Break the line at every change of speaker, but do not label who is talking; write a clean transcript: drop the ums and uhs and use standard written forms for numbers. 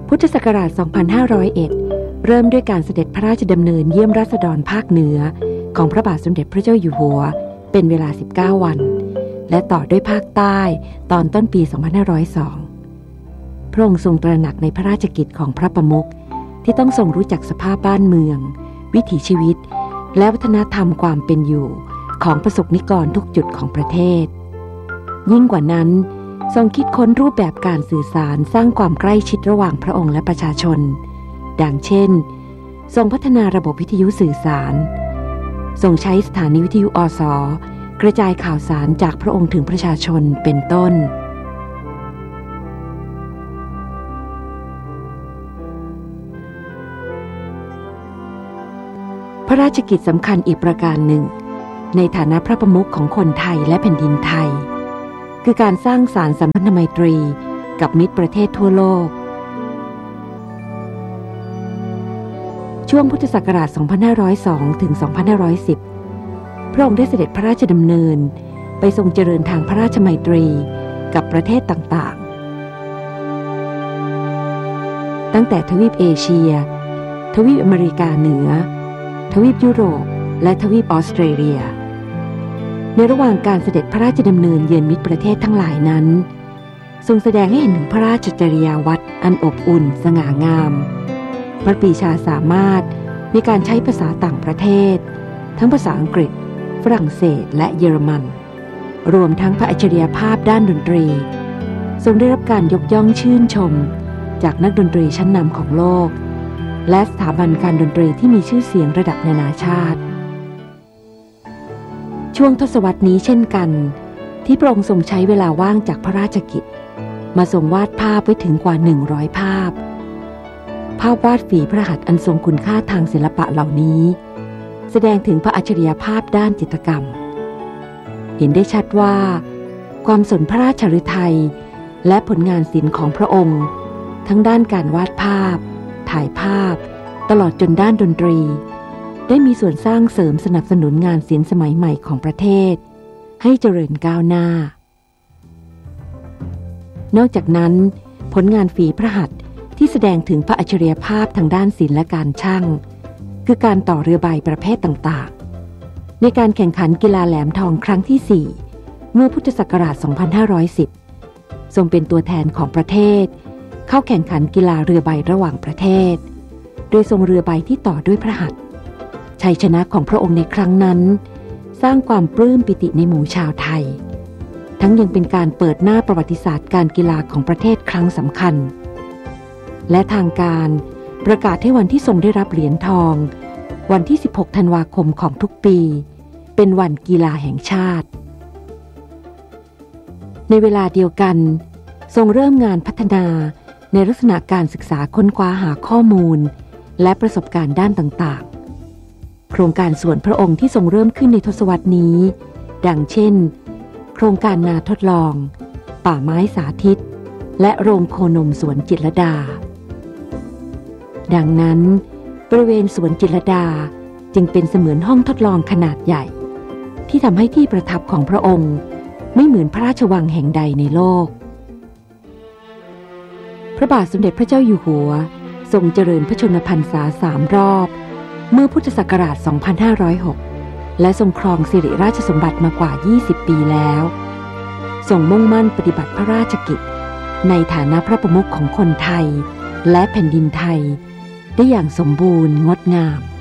พุทธศักราช 2501 เริ่มด้วยการเสด็จพระราชดำเนินเยี่ยมราษฎรภาคเหนือของพระบาทสมเด็จพระเจ้าอยู่หัวเป็นเวลา 19 วันและต่อด้วยภาคใต้ตอนต้นปี 2502 พระองค์ทรงตระหนักในพระราชกิจของพระประมุขที่ต้องทรงรู้จักสภาพบ้านเมืองวิถีชีวิตและวัฒนธรรมความเป็นอยู่ของประสบนิกรทุกจุดของประเทศยิ่งกว่านั้นทรงคิดค้นรูปแบบการสื่อสารสร้างความใกล้ชิดระหว่างพระองค์และประชาชนดังเช่นทรงพัฒนาระบบวิทยุสื่อสารทรงใช้สถานีวิทยุอส.กระจายข่าวสารจากพระองค์ถึงประชาชนเป็นต้นพระราชกิจสำคัญอีกประการหนึ่งในฐานะพระประมุขของคนไทยและแผ่นดินไทยคือการสร้างสานสัมพันธไมตรีกับมิตรประเทศทั่วโลกช่วงพุทธศักราช 2502 ถึง 2510 พระองค์ได้เสด็จพระราชดำเนินไปทรงเจริญทางพระราชไมตรีกับประเทศต่างๆตั้งแต่ทวีปเอเชียทวีปอเมริกาเหนือทวีปยุโรปและทวีปออสเตรเลียในระหว่างการเสด็จพระราชดำเนินเยือนมิตรประเทศทั้งหลายนั้นทรงแสดงให้เห็นถึงพระราชจริยาวัดอันอบอุ่นสง่างามพระปรีชาสามารถในการใช้ภาษาต่างประเทศทั้งภาษาอังกฤษฝรั่งเศสและเยอรมันรวมทั้งพระอัจฉริยภาพด้านดนตรีทรงได้รับการยกย่องชื่นชมจากนักดนตรีชั้นนำของโลกและสถาบันการดนตรีที่มีชื่อเสียงระดับนานาชาติช่วงทศวรรษนี้เช่นกันที่พระองค์ทรงใช้เวลาว่างจากพระราชกิจมาทรงวาดภาพไว้ถึงกว่า100ภาพวาดฝีพระหัตถ์อันทรงคุณค่าทางศิลปะเหล่านี้แสดงถึงพระอัจฉริยภาพด้านจิตรกรรมเห็นได้ชัดว่าความสนพระราชฤทัยและผลงานศิลป์ของพระองค์ทั้งด้านการวาดภาพถ่ายภาพตลอดจนด้านดนตรีได้มีส่วนสร้างเสริมสนับสนุนงานศิลป์สมัยใหม่ของประเทศให้เจริญก้าวหน้านอกจากนั้นผลงานฝีพระหัตถ์ที่แสดงถึงพระอัจฉริยภาพทางด้านศิลป์และการช่างคือการต่อเรือใบประเภทต่างๆในการแข่งขันกีฬาแหลมทองครั้งที่4เมื่อพุทธศักราช 2510 ทรงเป็นตัวแทนของประเทศเข้าแข่งขันกีฬาเรือใบระหว่างประเทศโดยทรงเรือใบที่ต่อด้วยพระหัตถ์ชัยชนะของพระองค์ในครั้งนั้นสร้างความปลื้มปิติในหมู่ชาวไทยทั้งยังเป็นการเปิดหน้าประวัติศาสตร์การกีฬาของประเทศครั้งสำคัญและทางการประกาศให้วันที่ทรงได้รับเหรียญทองวันที่ 16 ธันวาคมของทุกปีเป็นวันกีฬาแห่งชาติในเวลาเดียวกันทรงเริ่มงานพัฒนาในลักษณะการศึกษาค้นคว้าหาข้อมูลและประสบการณ์ด้านต่างๆโครงการส่วนพระองค์ที่ทรงเริ่มขึ้นในทศวรรษนี้ดังเช่นโครงการนาทดลองป่าไม้สาธิตและโรงโคนมสวนจิตรลดาดังนั้นบริเวณสวนจิตรลดาจึงเป็นเสมือนห้องทดลองขนาดใหญ่ที่ทำให้ที่ประทับของพระองค์ไม่เหมือนพระราชวังแห่งใดในโลกพระบาทสมเด็จพระเจ้าอยู่หัวทรงเจริญพระชนมพรรษา3 รอบเมื่อพุทธศักราช 2506 และทรงครองสิริราชสมบัติมากว่า 20 ปีแล้วทรงมุ่งมั่นปฏิบัติพระราชกิจในฐานะพระประมุขของคนไทยและแผ่นดินไทยได้อย่างสมบูรณ์งดงาม